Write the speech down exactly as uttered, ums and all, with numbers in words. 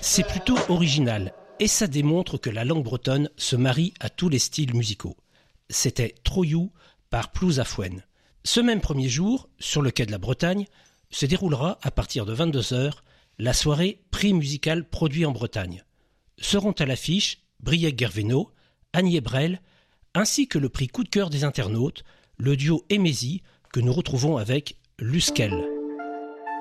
C'est plutôt original et ça démontre que la langue bretonne se marie à tous les styles musicaux. C'était Troyou par Plouz Afouenne. Ce même premier jour, sur le quai de la Bretagne, se déroulera à partir de vingt-deux heures la soirée Prix musical produit en Bretagne. Seront à l'affiche Briec Gerveno, Annie Ebrel, ainsi que le prix coup de cœur des internautes, le duo Emézy que nous retrouvons avec Luskel.